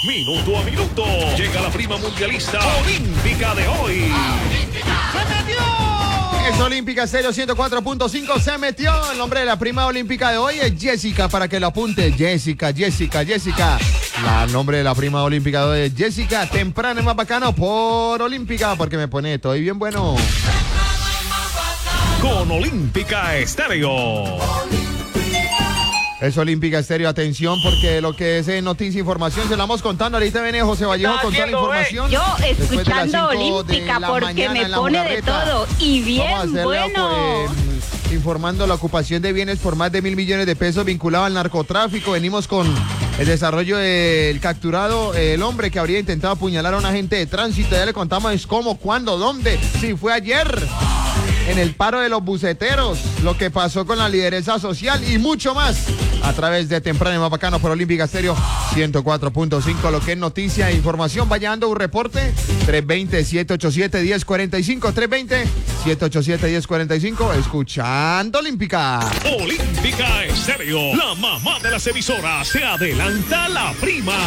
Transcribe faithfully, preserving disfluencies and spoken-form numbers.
Minuto a minuto. Llega la prima mundialista olímpica de hoy. ¡Se metió! Es Olímpica Estéreo ciento cuatro punto cinco, se metió. El nombre de la prima olímpica de hoy es Jessica, para que lo apunte. Jessica, Jessica, Jessica. La, el nombre de la prima olímpica de hoy es Jessica. Temprano es más bacano por Olímpica, porque me pone todo bien bueno. Con Olímpica Estéreo. Es Olímpica Estéreo, atención, porque lo que es eh, noticia e información se la vamos contando. Ahorita viene José Vallejo con toda la información. Yo Después de las escuchando cinco Olímpica de la porque mañana me en la pone de Jugarreta. todo y bien Vamos a hacerle, bueno. pues, informando la ocupación de bienes por más de mil millones de pesos vinculado al narcotráfico. Venimos con el desarrollo del capturado, el hombre que habría intentado apuñalar a un agente de tránsito. Ya le contamos cómo, cuándo, dónde, si fue ayer, en el paro de los buceteros, lo que pasó con la lideresa social y mucho más a través de Temprano y Más Bacano por Olímpica Estéreo ciento cuatro punto cinco. Lo que es noticia e información, vaya dando un reporte. Tres dos cero, siete ocho siete, uno cero cuatro cinco. tres dos cero, siete ocho siete, uno cero cuatro cinco. Escuchando Olímpica. Olímpica Estéreo. La mamá de las emisoras. Se adelanta la prima.